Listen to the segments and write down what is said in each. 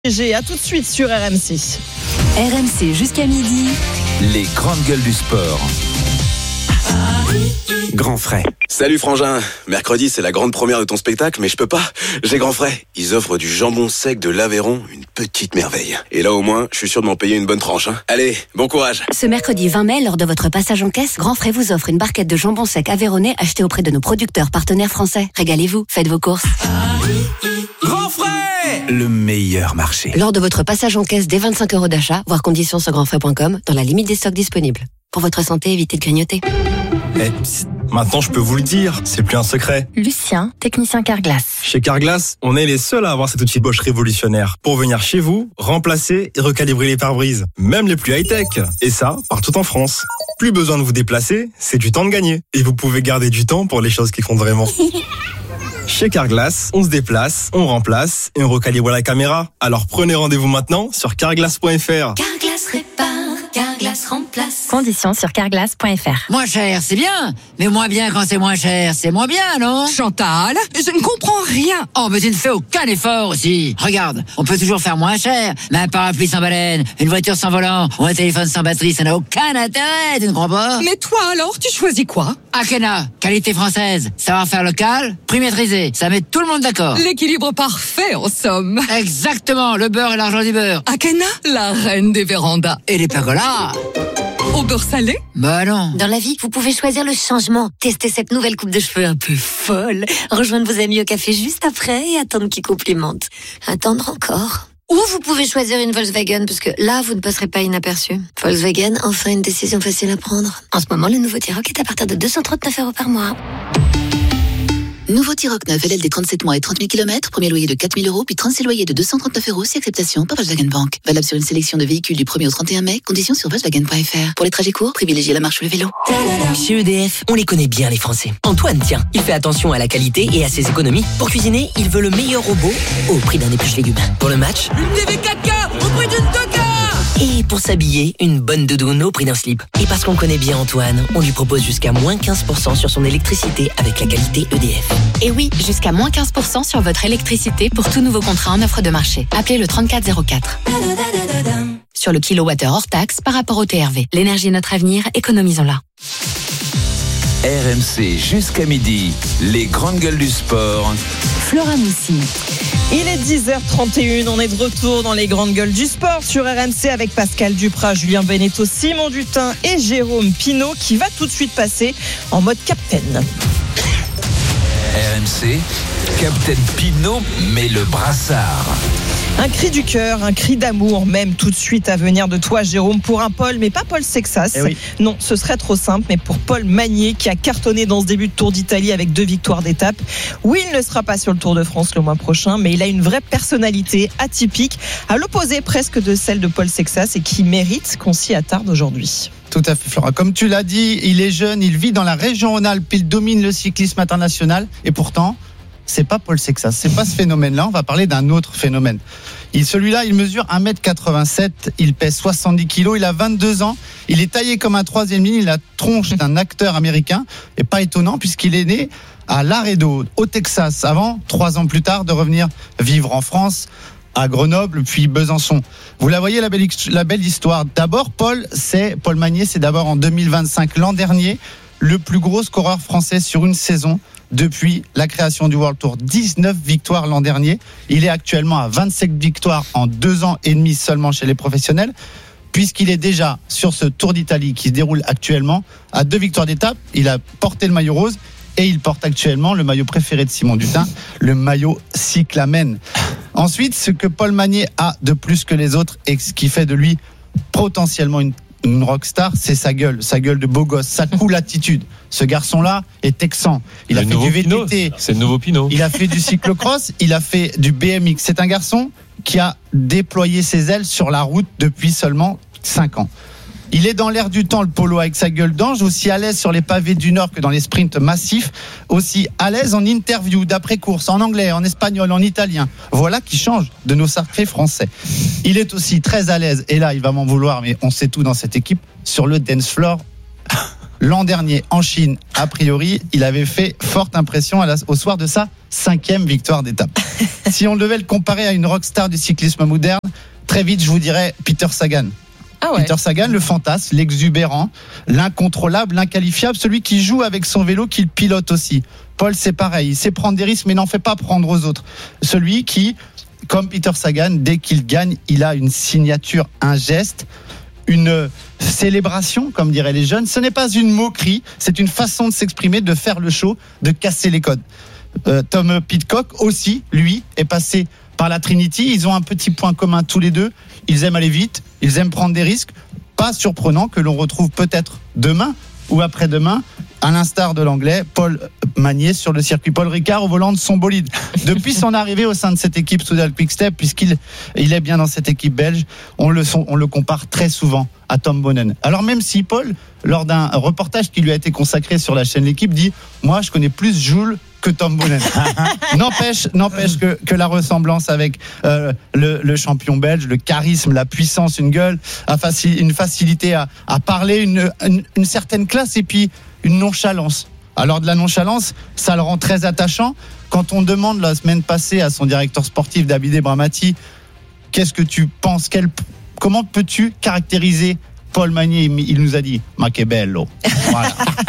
À tout de suite sur RMC. RMC jusqu'à midi. Les grandes gueules du sport. Grand frais. Salut Frangin, mercredi c'est la grande première de ton spectacle, mais je peux pas, j'ai grand frais. Ils offrent du jambon sec de l'Aveyron, une petite merveille. Et là au moins, je suis sûr de m'en payer une bonne tranche. Allez, bon courage. Ce mercredi 20 mai, lors de votre passage en caisse, Grand Frais vous offre une barquette de jambon sec aveyronnais achetée auprès de nos producteurs partenaires français. Régalez-vous, faites vos courses. Grand frais, le meilleur marché. Lors de votre passage en caisse dès 25 € d'achat, voir conditions sur grandfrais.com, dans la limite des stocks disponibles. Pour votre santé, évitez de grignoter. Maintenant je peux vous le dire, c'est plus un secret. Lucien, technicien Carglass. Chez Carglass, on est les seuls à avoir cet outil Bosch révolutionnaire pour venir chez vous, remplacer et recalibrer les pare-brises, même les plus high-tech. Et ça, partout en France. Plus besoin de vous déplacer, c'est du temps de gagner. Et vous pouvez garder du temps pour les choses qui comptent vraiment. Chez Carglass, on se déplace, on remplace et on recalibre la caméra. Alors prenez rendez-vous maintenant sur carglass.fr. Carglass répare, Carglass remplace. Conditions sur carglass.fr. Moins cher, c'est bien. Mais moins bien quand c'est moins cher, c'est moins bien, non? Chantal, je ne comprends rien. Oh, mais tu ne fais aucun effort aussi. Regarde, on peut toujours faire moins cher. Mais un parapluie sans baleine, une voiture sans volant ou un téléphone sans batterie, ça n'a aucun intérêt, tu ne crois pas? Mais toi alors, tu choisis quoi? Akena, qualité française, savoir-faire local, prix maîtrisé. Ça met tout le monde d'accord. L'équilibre parfait, en somme. Exactement, le beurre et l'argent du beurre. Akena, la reine des vérandas. Et les pergolas. Au beurre salé? Bah non. Dans la vie, vous pouvez choisir le changement. Tester cette nouvelle coupe de cheveux un peu folle. Rejoindre vos amis au café juste après et attendre qu'ils complimentent. Attendre encore. Ou vous pouvez choisir une Volkswagen, parce que là, vous ne passerez pas inaperçu. Volkswagen, enfin une décision facile à prendre. En ce moment, le nouveau T-Roc est à partir de 239 € par mois. Nouveau T-Roc 9, LLD 37 mois et 30 000 km, premier loyer de 4 000 €, puis 36 loyers de 239 € si acceptation par Volkswagen Bank. Valable sur une sélection de véhicules du 1er au 31 mai, conditions sur Volkswagen.fr. Pour les trajets courts, privilégiez la marche ou le vélo. Chez EDF, on les connaît bien les Français. Antoine, tiens, il fait attention à la qualité et à ses économies. Pour cuisiner, il veut le meilleur robot au prix d'un épluche légumes. Pour le match, Une TV 4K au prix d'une Toka. et pour s'habiller, une bonne doudoune au prix d'un slip. Et parce qu'on connaît bien Antoine, on lui propose jusqu'à moins 15% sur son électricité avec la qualité EDF. Et oui, jusqu'à moins 15% sur votre électricité pour tout nouveau contrat en offre de marché. Appelez le 3404. Sur le kilowattheure hors taxe par rapport au TRV. L'énergie est notre avenir, économisons-la. RMC jusqu'à midi, les grandes gueules du sport. Flora Moussi. Il est 10h31, on est de retour dans les grandes gueules du sport sur RMC avec Pascal Duprat, Julien Beneteau, Simon Dutin et Jérôme Pinault qui va tout de suite passer en mode capitaine. RMC, Captain Pinot met le brassard. Un cri du cœur, un cri d'amour même tout de suite à venir de toi Jérôme pour un Paul, mais pas Paul Sexas. Oui. Non, ce serait trop simple, mais pour Paul Magnier qui a cartonné dans ce début de Tour d'Italie avec 2 victoires d'étape. Oui, il ne sera pas sur le Tour de France le mois prochain, mais il a une vraie personnalité atypique, à l'opposé presque de celle de Paul Sexas et qui mérite qu'on s'y attarde aujourd'hui. Tout à fait, Flora. Comme tu l'as dit, il est jeune, il vit dans la région Rhône-Alpes, il domine le cyclisme international. Et pourtant, c'est pas Paul Sexas, c'est pas ce phénomène-là. On va parler d'un autre phénomène. Celui-là, il mesure 1m87, il pèse 70 kg, il a 22 ans. Il est taillé comme un troisième ligne, il a la tronche d'un acteur américain. Et pas étonnant puisqu'il est né à Laredo, au Texas, avant, 3 ans plus tard, de revenir vivre en France, à Grenoble, puis Besançon. Vous la voyez, la belle histoire. D'abord, Paul Magnier, c'est d'abord en 2025, l'an dernier, le plus gros scoreur français sur une saison depuis la création du World Tour. 19 victoires l'an dernier. Il est actuellement à 27 victoires en 2 ans et demi seulement chez les professionnels, puisqu'il est déjà sur ce Tour d'Italie qui se déroule actuellement à 2 victoires d'étape. Il a porté le maillot rose et il porte actuellement le maillot préféré de Simon Dutin, le maillot cyclamen. Ensuite, ce que Paul Magnier a de plus que les autres et ce qui fait de lui potentiellement une rockstar, c'est sa gueule de beau gosse, sa cool attitude. Ce garçon-là est texan. Il a fait du VTT. C'est le nouveau Pinot. Il a fait du cyclocross, il a fait du BMX. C'est un garçon qui a déployé ses ailes sur la route depuis seulement 5 ans. Il est dans l'air du temps, le polo, avec sa gueule d'ange, aussi à l'aise sur les pavés du Nord que dans les sprints massifs, aussi à l'aise en interview, d'après-course, en anglais, en espagnol, en italien. Voilà qui change de nos sacrés français. Il est aussi très à l'aise, et là, il va m'en vouloir, mais on sait tout dans cette équipe, sur le dance floor. L'an dernier, en Chine, a priori, il avait fait forte impression au soir de sa 5e victoire d'étape. Si on devait le comparer à une rockstar du cyclisme moderne, très vite, je vous dirais Peter Sagan. Ah ouais. Peter Sagan, le fantasme, l'exubérant, l'incontrôlable, l'inqualifiable, celui qui joue avec son vélo, qui le pilote aussi. Paul, c'est pareil, il sait prendre des risques, mais n'en fait pas prendre aux autres. Celui qui, comme Peter Sagan, dès qu'il gagne, il a une signature, un geste, une célébration, comme diraient les jeunes. Ce n'est pas une moquerie, c'est une façon de s'exprimer, de faire le show, de casser les codes. Tom Pidcock aussi, lui, est passé par la Trinity. Ils ont un petit point commun tous les deux. Ils aiment aller vite, ils aiment prendre des risques. Pas surprenant que l'on retrouve peut-être demain ou après-demain, à l'instar de l'anglais, Paul Magnier sur le circuit, Paul Ricard au volant de son bolide. Depuis son arrivée au sein de cette équipe Soudal Quick-Step, puisqu'il est bien dans cette équipe belge, on le compare très souvent à Tom Bonnen. Alors même si Paul, lors d'un reportage qui lui a été consacré sur la chaîne L'Équipe, dit « Moi, je connais plus Jules que Tom Bonnen ». N'empêche que la ressemblance avec le champion belge, le charisme, la puissance, une gueule, une facilité à parler, une certaine classe et puis une nonchalance. Alors de la nonchalance, ça le rend très attachant. Quand on demande la semaine passée à son directeur sportif Davide Bramati, qu'est-ce que tu penses, comment peux-tu caractériser Paul Magnier? Il nous a dit ma che bello. Voilà.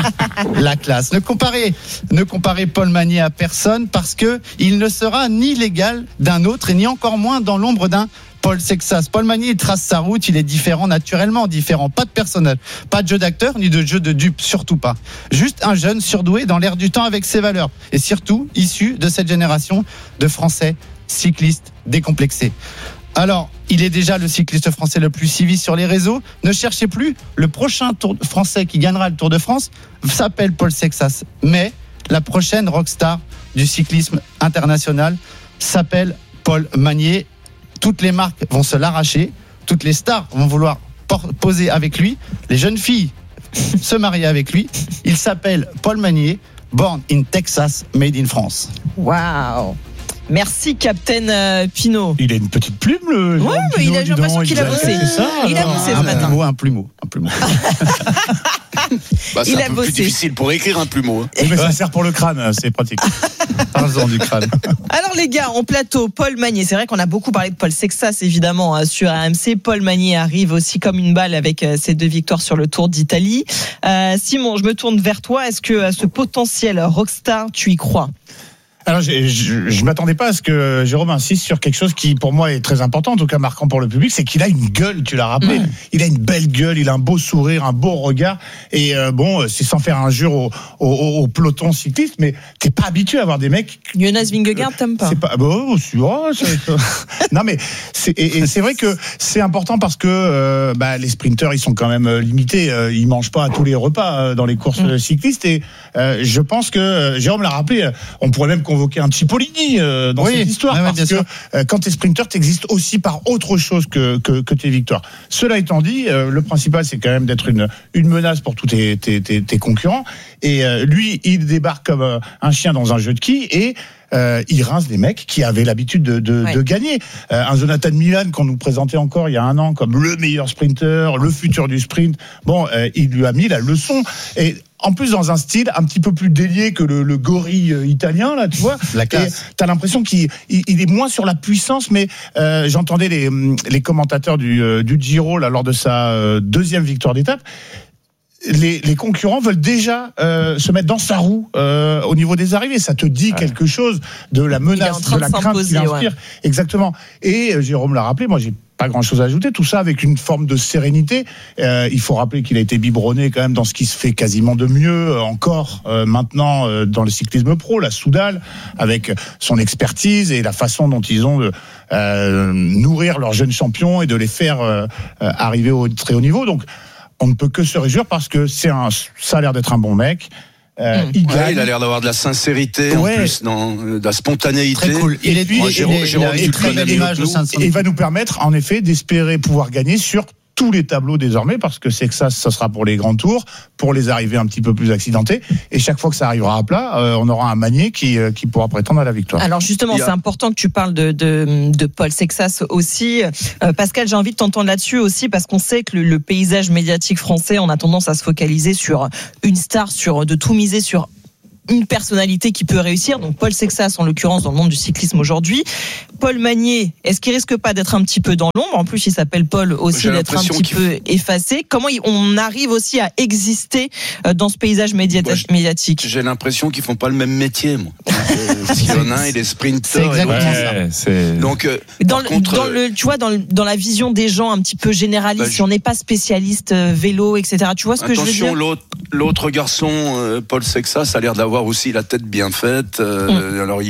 La classe. Ne comparez Paul Magnier à personne, parce que il ne sera ni l'égal d'un autre et ni encore moins dans l'ombre d'un Paul Sexas. Paul Magnier, il trace sa route, il est différent, naturellement différent. Pas de personnage, pas de jeu d'acteur, ni de jeu de dupe, surtout pas. Juste un jeune surdoué dans l'air du temps avec ses valeurs. Et surtout, issu de cette génération de Français cyclistes décomplexés. Alors, il est déjà le cycliste français le plus suivi sur les réseaux. Ne cherchez plus. Le prochain Tour français qui gagnera le Tour de France s'appelle Paul Sexas. Mais la prochaine rockstar du cyclisme international s'appelle Paul Magnier. Toutes les marques vont se l'arracher. Toutes les stars vont vouloir poser avec lui. Les jeunes filles se marier avec lui. Il s'appelle Paul Magnier, born in Texas, made in France. Waouh! Merci, Captain Pinot. Il a une petite plume, le. Ouais, mais j'ai l'impression qu'il a bossé. Il a bossé ce matin. Un plumeau. C'est un peu plus difficile pour écrire un plumeau. Mais ça sert pour le crâne, c'est pratique. Parlons du crâne. Alors les gars, en plateau, Paul Magnier. C'est vrai qu'on a beaucoup parlé de Paul Sexas, évidemment, sur AMC. Paul Magnier arrive aussi comme une balle avec ses 2 victoires sur le Tour d'Italie. Simon, je me tourne vers toi. Est-ce que ce potentiel rockstar, tu y crois ? Alors, je m'attendais pas à ce que Jérôme insiste sur quelque chose qui, pour moi, est très important, en tout cas marquant pour le public, c'est qu'il a une gueule, tu l'as rappelé. Ouais. Il a une belle gueule, il a un beau sourire, un beau regard. Et c'est sans faire injure au peloton cycliste, mais t'es pas habitué à voir des mecs. Jonas Vingegaard, t'aimes pas? C'est pas. Non, mais c'est vrai que c'est important parce que les sprinteurs, ils sont quand même limités. Ils mangent pas à tous les repas dans les courses cyclistes. Et je pense que Jérôme l'a rappelé. On pourrait même convoquer un Cipollini dans cette histoire, parce que quand t'es sprinter, t'existes aussi par autre chose que tes victoires. Cela étant dit, le principal, c'est quand même d'être une menace pour tous tes concurrents. Et lui, il débarque comme un chien dans un jeu de quilles et il rince des mecs qui avaient l'habitude de gagner. Un Jonathan Milan qu'on nous présentait encore il y a un an comme le meilleur sprinter, le futur du sprint. Il lui a mis la leçon. Et en plus, dans un style un petit peu plus délié que le gorille italien, là, tu vois. La classe. T'as l'impression qu'il est moins sur la puissance, mais j'entendais les commentateurs du Giro là, lors de sa 2e victoire d'étape. Les concurrents veulent déjà se mettre dans sa roue au niveau des arrivées. Ça te dit quelque chose de la menace, de la crainte qu'il inspire. Ouais. Exactement. Et Jérôme l'a rappelé, moi j'ai pas grand-chose à ajouter. Tout ça avec une forme de sérénité. Il faut rappeler qu'il a été biberonné quand même dans ce qui se fait quasiment de mieux encore maintenant dans le cyclisme pro, la Soudal, avec son expertise et la façon dont ils ont de nourrir leurs jeunes champions et de les faire arriver au très haut niveau. Donc on ne peut que se réjouir parce que ça a l'air d'être un bon mec. Il a l'air d'avoir de la sincérité, en plus, de la spontanéité. Très cool. Il va nous permettre, en effet, d'espérer pouvoir gagner sur tous les tableaux désormais, parce que c'est que ça sera pour les grands tours, pour les arrivées un petit peu plus accidentées, et chaque fois que ça arrivera à plat, on aura un Magnier qui pourra prétendre à la victoire. Alors justement, c'est important que tu parles de Paul Sexas aussi. Pascal, j'ai envie de t'entendre là-dessus aussi, parce qu'on sait que le paysage médiatique français, on a tendance à se focaliser sur une star, de tout miser sur une personnalité qui peut réussir. Donc Paul Sexas, en l'occurrence, dans le monde du cyclisme aujourd'hui. Paul Magnier, est-ce qu'il risque pas d'être un petit peu dans l'ombre? En plus, il s'appelle Paul aussi, d'être un petit peu effacé. Comment on arrive aussi à exister dans ce paysage médiatique? J'ai l'impression qu'ils font pas le même métier, moi. Parce qu'il y en a un, il est sprinter. C'est exactement ça. Donc, tu vois, dans la vision des gens un petit peu généralistes, si on n'est pas spécialiste vélo, etc. Tu vois ce que je veux dire? L'autre garçon, Paul Sexas, a l'air d'avoir aussi la tête bien faite. Alors,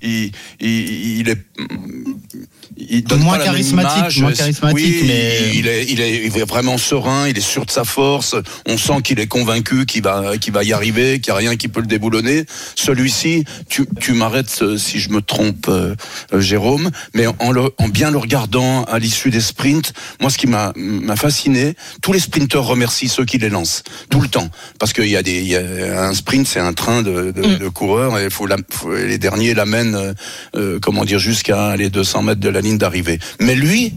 il donne moins pas charismatique, oui, mais il est vraiment serein, il est sûr de sa force. On sent qu'il est convaincu qu'il va y arriver, qu'il n'y a rien qui peut le déboulonner. Celui-ci, tu m'arrêtes si je me trompe, Jérôme, mais en bien le regardant à l'issue des sprints, moi ce qui m'a fasciné, tous les sprinteurs remercient ceux qui les lancent tout le temps, parce qu'il y a un sprint, c'est un train de coureurs et les derniers l'amènent, jusqu'à les 200 mètres de la ligne d'arrivée. Mais lui,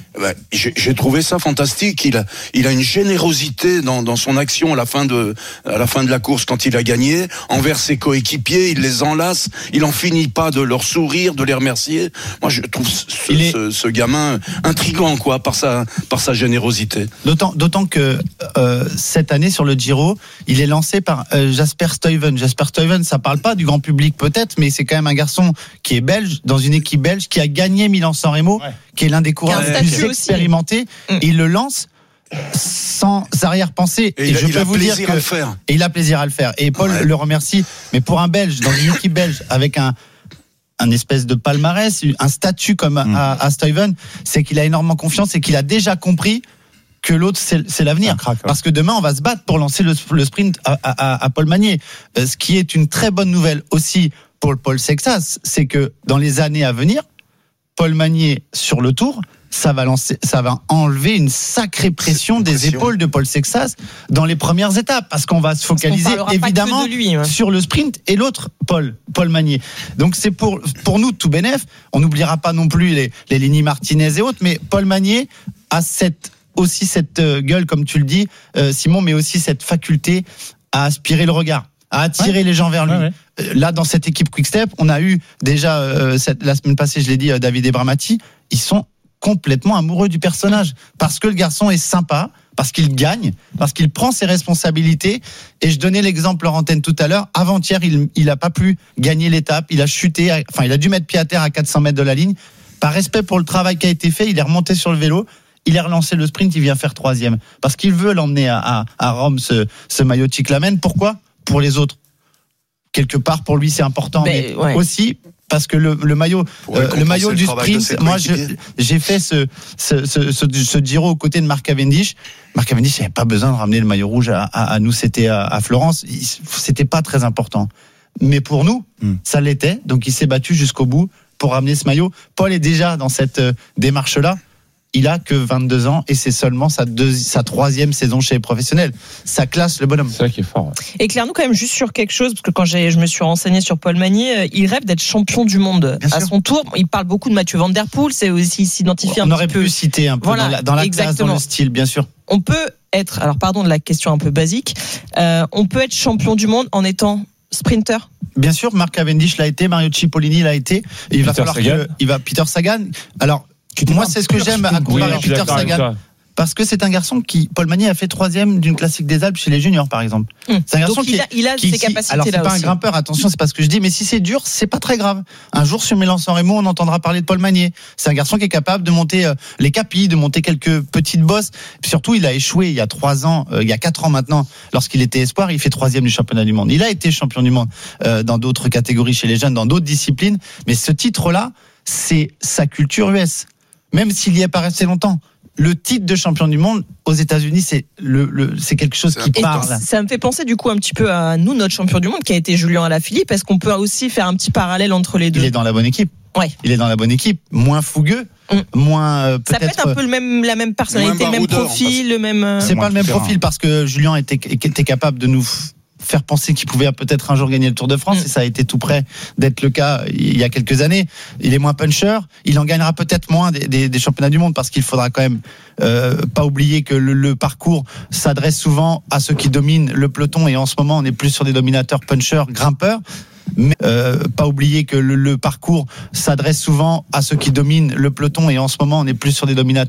j'ai trouvé ça fantastique. Il a une générosité dans son action à la fin de la course quand il a gagné envers ses coéquipiers. Il les enlace. Il en finit pas de leur sourire, de les remercier. Moi, je trouve ce gamin intriguant, par sa générosité. D'autant que cette année sur le Giro, il est lancé par Jasper Stuyven. Jasper Stuyven, ça parle pas du grand public peut-être, mais c'est quand même un garçon qui est belge, dans une équipe belge, qui a gagné Milan-San Remo, qui est l'un des coureurs les plus expérimentés. Il le lance sans arrière-pensée. Et je peux vous dire que il a plaisir à le faire. Et Paul le remercie. Mais pour un Belge, dans une équipe belge, avec un espèce de palmarès, un statut comme à Stuyven, c'est qu'il a énormément confiance et qu'il a déjà compris que l'autre, c'est l'avenir. Parce que demain, on va se battre pour lancer le sprint à Paul Magnier. Ce qui est une très bonne nouvelle aussi pour Paul Sexas, c'est que dans les années à venir, Paul Magnier sur le Tour, ça va enlever une sacrée pression des épaules de Paul Sexas dans les premières étapes, parce qu'on va se focaliser évidemment sur le sprint et l'autre, Paul Magnier. Donc c'est pour nous tout bénef. On n'oubliera pas non plus les Lenny Martinez et autres, mais Paul Magnier a cette gueule, comme tu le dis, Simon, mais aussi cette faculté à aspirer le regard, à attirer les gens vers lui. Là, dans cette équipe Quick-Step, on a eu déjà, la semaine passée, je l'ai dit, David et Bramati, ils sont complètement amoureux du personnage, parce que le garçon est sympa, parce qu'il gagne, parce qu'il prend ses responsabilités. Et je donnais l'exemple en antenne tout à l'heure, avant-hier, il n'a pas pu gagner l'étape, il a chuté, il a dû mettre pied à terre à 400 mètres de la ligne. Par respect pour le travail qui a été fait, il est remonté sur le vélo, il a relancé le sprint, il vient faire 3e. Parce qu'il veut l'emmener à Rome, ce maillot de Cyclamen. Pourquoi ? Pour les autres. Quelque part, pour lui, c'est important, mais aussi parce que le maillot du sprint, moi, j'ai fait ce Giro aux côtés de Mark Cavendish. Mark Cavendish n'avait pas besoin de ramener le maillot rouge à nous, c'était à Florence. C'était pas très important. Mais pour nous, ça l'était. Donc, il s'est battu jusqu'au bout pour ramener ce maillot. Paul est déjà dans cette démarche-là. Il a que 22 ans et c'est seulement sa 3e saison chez les professionnels. Ça classe le bonhomme. C'est ça qui est fort. Éclaire-nous quand même juste sur quelque chose, parce que quand je me suis renseigné sur Paul Magnier, il rêve d'être champion du monde à son tour. Il parle beaucoup de Mathieu Van Der Poel, c'est aussi s'identifier un petit peu. On aurait pu citer un peu dans la classe, dans le style, bien sûr. On peut être, alors pardon de la question un peu basique, on peut être champion du monde en étant sprinter. Bien sûr, Mark Cavendish l'a été, Mario Cipollini l'a été. Il va falloir Peter Sagan. Alors, moi, c'est ce que j'aime à comparer Peter Sagan. Parce que c'est un garçon Paul Magnier a fait 3e d'une classique des Alpes chez les juniors, par exemple. C'est un garçon il a ses capacités alors, c'est là pas aussi. Un grimpeur, attention, c'est pas ce que je dis, mais si c'est dur, c'est pas très grave. Un jour, sur Milan-San Remo, on entendra parler de Paul Magnier. C'est un garçon qui est capable de monter les capis, de monter quelques petites bosses. Puis surtout, il a échoué il y a 4 ans maintenant, lorsqu'il était espoir, il fait 3e du championnat du monde. Il a été champion du monde dans d'autres catégories chez les jeunes, dans d'autres disciplines. Mais ce titre-là, c'est sa culture US. Même s'il y est pas resté longtemps. Le titre de champion du monde aux États-Unis, c'est quelque chose qui parle. Ça me fait penser du coup un petit peu à nous, notre champion du monde, qui a été Julien Alaphilippe. Est-ce qu'on peut aussi faire un petit parallèle entre les deux ? Il est dans la bonne équipe. Il est dans la bonne équipe, moins fougueux, moins peut-être. Ça peut être un peu la même personnalité, le même profil, le même. C'est pas le même profil parce que Julien était capable de nous faire penser qu'il pouvait peut-être un jour gagner le Tour de France, et ça a été tout près d'être le cas il y a quelques années. Il est moins puncher, il en gagnera peut-être moins des championnats du monde, parce qu'il faudra quand même pas oublier que le parcours s'adresse souvent à ceux qui dominent le peloton, et en ce moment on est plus sur des dominateurs punchers, grimpeurs. Mais pas oublier que le parcours s'adresse souvent à ceux qui dominent le peloton, et en ce moment on est plus sur des dominateurs